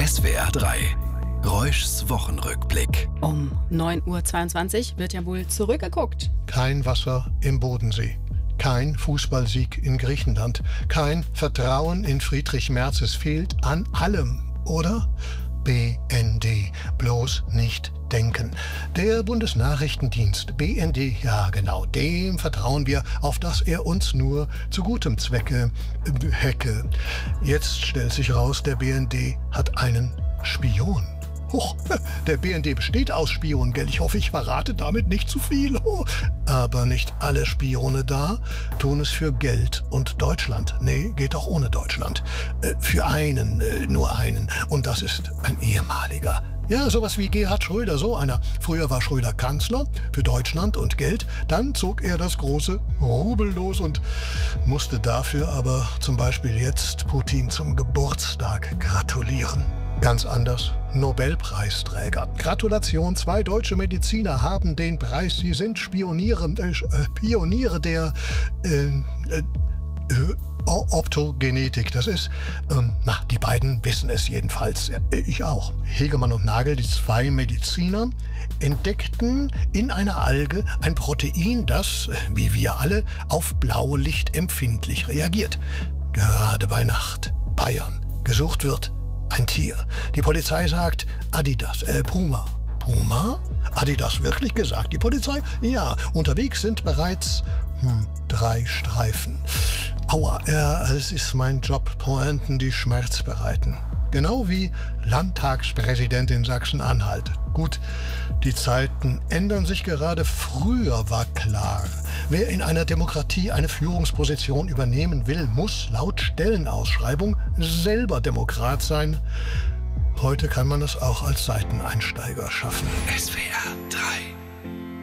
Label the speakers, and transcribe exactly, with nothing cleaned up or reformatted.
Speaker 1: S W R drei. Reuschs Wochenrückblick.
Speaker 2: Um neun Uhr zweiundzwanzig wird ja wohl zurückgeguckt.
Speaker 3: Kein Wasser im Bodensee. Kein Fußballsieg in Griechenland. Kein Vertrauen in Friedrich Merz. Es fehlt an allem, oder? B N D. Bloß nicht denken. Der Bundesnachrichtendienst, B N D, ja genau, dem vertrauen wir, auf dass er uns nur zu gutem Zwecke äh, hacke. Jetzt stellt sich raus, der B N D hat einen Spion. Huch, der B N D besteht aus Spionen, gell? Ich hoffe, ich verrate damit nicht zu viel. Oh, aber nicht alle Spione da tun es für Geld und Deutschland. Nee, geht auch ohne Deutschland. Äh, für einen, äh, nur einen. Und das ist ein ehemaliger. Ja, sowas wie Gerhard Schröder, so einer. Früher war Schröder Kanzler für Deutschland und Geld. Dann zog er das große Rubel los und musste dafür aber zum Beispiel jetzt Putin zum Geburtstag gratulieren. Ganz anders. Nobelpreisträger. Gratulation, zwei deutsche Mediziner haben den Preis. Sie sind Spioniere, äh, Pioniere der äh, äh, Optogenetik. Das ist, ähm, na, die beiden wissen es jedenfalls. Ich auch. Hegemann und Nagel, die zwei Mediziner, entdeckten in einer Alge ein Protein, das, wie wir alle, auf Blaulicht empfindlich reagiert. Gerade bei Nacht. Bayern. Gesucht wird ein Tier. Die Polizei sagt Adidas, äh, Puma. Puma? Adidas wirklich gesagt? Die Polizei? Ja, unterwegs sind bereits hm, drei Streifen. Aua, ja, es ist mein Job, Pointen, die Schmerz bereiten. Genau wie Landtagspräsident in Sachsen-Anhalt. Gut, die Zeiten ändern sich gerade. Früher war klar, wer in einer Demokratie eine Führungsposition übernehmen will, muss laut Stellenausschreibung selber Demokrat sein. Heute kann man es auch als Seiteneinsteiger schaffen.
Speaker 1: S W R drei.